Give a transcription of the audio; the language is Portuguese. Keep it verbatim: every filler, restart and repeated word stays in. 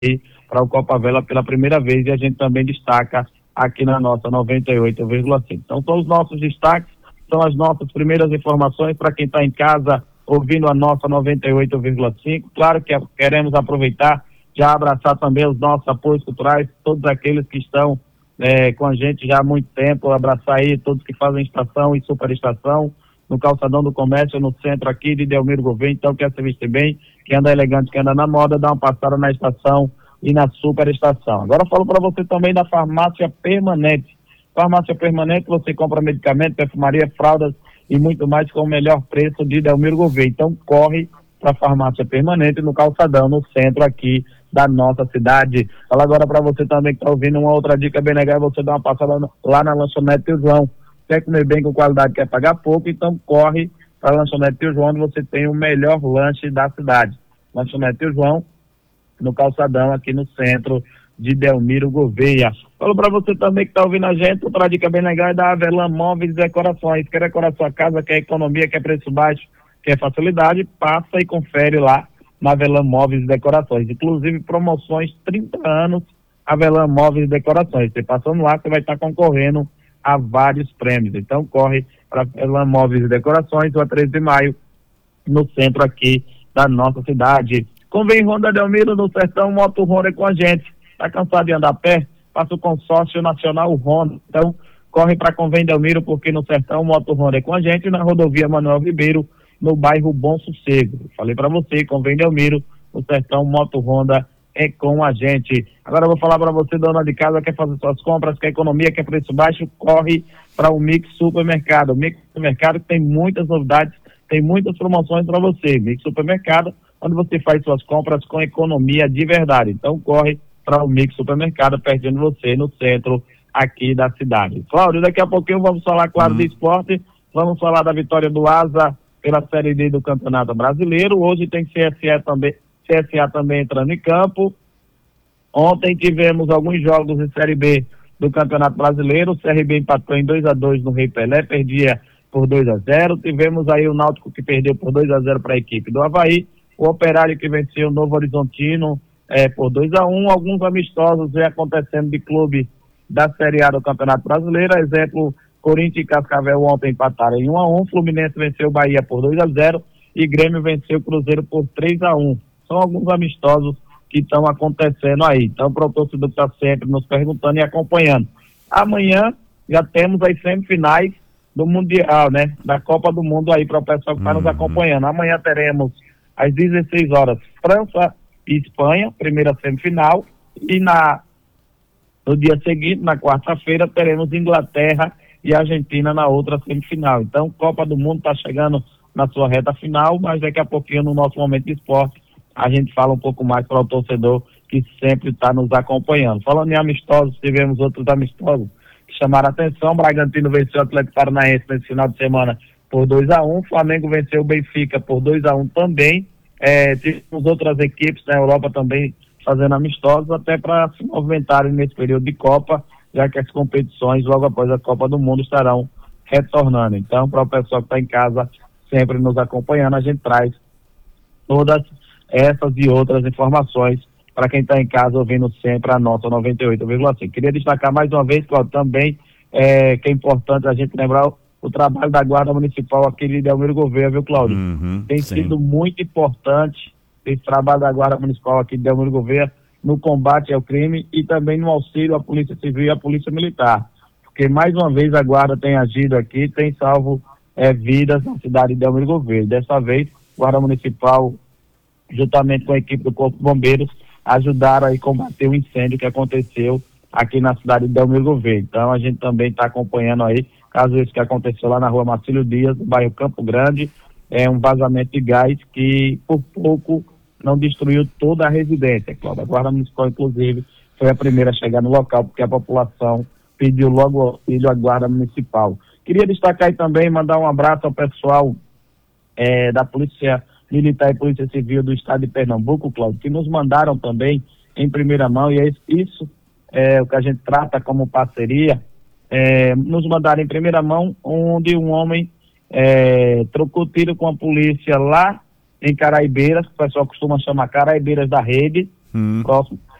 para o Copa Vela pela primeira vez, e a gente também destaca aqui na nossa noventa e oito vírgula cinco. Então são os nossos destaques, são as nossas primeiras informações para quem está em casa ouvindo a nossa noventa e oito vírgula cinco. Claro que queremos aproveitar, já abraçar também os nossos apoios culturais, todos aqueles que estão é, com a gente já há muito tempo, abraçar aí todos que fazem estação e superestação, no calçadão do comércio, no centro aqui de Delmiro Gouveia. Então quer se vestir bem, que anda elegante, que anda na moda, dá uma passada na estação e na superestação. Agora eu falo para você também da Farmácia Permanente. Farmácia Permanente, você compra medicamento, perfumaria, fraldas e muito mais com o melhor preço de Delmiro Gouveia. Então corre para a Farmácia Permanente no calçadão, no centro aqui da nossa cidade. Fala agora para você também que está ouvindo uma outra dica bem legal, você dá uma passada lá na Lanchonete Tio João. Quer comer bem com qualidade, quer pagar pouco, então corre para a Lanchonete Tio João, onde você tem o melhor lanche da cidade. Lanchonete Tio João, no calçadão aqui no centro de Delmiro Gouveia. Falo para você também que está ouvindo a gente, outra dica bem legal é da Avelã Móveis e Decorações. Quer decorar sua casa, quer economia, quer preço baixo, quer facilidade, passa e confere lá na Avelã Móveis e Decorações. Inclusive promoções trinta anos Avelã Móveis e Decorações. Você passando lá, você vai estar concorrendo a vários prêmios. Então corre para Avelã Móveis e Decorações, a treze de maio, no centro aqui da nossa cidade. Convém Honda Delmiro no Sertão, Moto Honda é com a gente. Tá cansado de andar a pé? Faça o consórcio nacional Honda. Então corre para Convém Delmiro, porque no Sertão, Moto Honda é com a gente, na rodovia Manuel Ribeiro, no bairro Bom Sossego. Falei para você, Convém Delmiro, no Sertão, Moto Honda é com a gente. Agora eu vou falar para você, dona de casa, quer fazer suas compras, quer economia, quer preço baixo, corre para o Mix Supermercado. O Mix Supermercado tem muitas novidades, tem muitas promoções para você. Mix Supermercado, onde você faz suas compras com economia de verdade. Então corre para o Mix Supermercado, pertinho de você, no centro aqui da cidade. Cláudio, daqui a pouquinho vamos falar, claro, hum. de esporte, vamos falar da vitória do Asa pela Série D do Campeonato Brasileiro. Hoje tem C S A também, C S A também entrando em campo. Ontem tivemos alguns jogos de Série B do Campeonato Brasileiro. O C R B empatou em dois a dois no Rei Pelé, perdia por dois a zero. Tivemos aí o Náutico que perdeu por dois a zero para a equipe do Avaí. O Operário que venceu o Novo Horizontino é, por dois a um. Alguns amistosos vem acontecendo de clube da Série A do Campeonato Brasileiro. Exemplo, Corinthians e Cascavel ontem empataram em um a um. Fluminense venceu o Bahia por dois a zero e Grêmio venceu o Cruzeiro por três a um. São alguns amistosos que estão acontecendo aí. Então, para o torcedor que está sempre nos perguntando e acompanhando. Amanhã já temos as semifinais do Mundial, né? Da Copa do Mundo aí para o pessoal que está uhum. nos acompanhando. Amanhã teremos às dezesseis horas França e Espanha, primeira semifinal, e na, no dia seguinte, na quarta-feira, teremos Inglaterra e Argentina na outra semifinal. Então, Copa do Mundo está chegando na sua reta final, mas daqui a pouquinho, no nosso momento de esporte, a gente fala um pouco mais para o torcedor que sempre está nos acompanhando. Falando em amistosos, tivemos outros amistosos que chamaram a atenção. Bragantino venceu o Atlético Paranaense nesse final de semana por dois a um. Flamengo venceu o Benfica por dois a um também. É, tivemos outras equipes na Europa também fazendo amistosos, até para se movimentarem nesse período de Copa, já que as competições logo após a Copa do Mundo estarão retornando. Então, para o pessoal que está em casa sempre nos acompanhando, a gente traz todas essas e outras informações para quem está em casa ouvindo sempre a nossa noventa e oito vírgula cinco. Queria destacar mais uma vez, Cláudio, também é, que é importante a gente lembrar o, o trabalho da Guarda Municipal aqui de Delmiro Gouveia, viu, Cláudio? Uhum, Tem sim. sido muito importante esse trabalho da Guarda Municipal aqui de Delmiro Gouveia no combate ao crime e também no auxílio à Polícia Civil e à Polícia Militar. Porque mais uma vez a Guarda tem agido aqui, tem salvo é, vidas na cidade de Delmiro Gouveia. Dessa vez, a Guarda Municipal, juntamente com a equipe do Corpo de Bombeiros, ajudaram a combater o incêndio que aconteceu aqui na cidade de Delmiro Gouveia. Então a gente também está acompanhando aí, caso esse que aconteceu lá na rua Marcílio Dias, no bairro Campo Grande, é um vazamento de gás que por pouco não destruiu toda a residência, Cláudio. A Guarda Municipal, inclusive, foi a primeira a chegar no local, porque a população pediu logo auxílio à Guarda Municipal. Queria destacar aí também, mandar um abraço ao pessoal é, da Polícia Militar e Polícia Civil do Estado de Pernambuco, Cláudio, que nos mandaram também em primeira mão, e é isso é o que a gente trata como parceria, é, nos mandaram em primeira mão, onde um homem é, trocou tiro com a polícia lá em Caraibeiras, que o pessoal costuma chamar Caraibeiras da Rede, Hum. Próximo.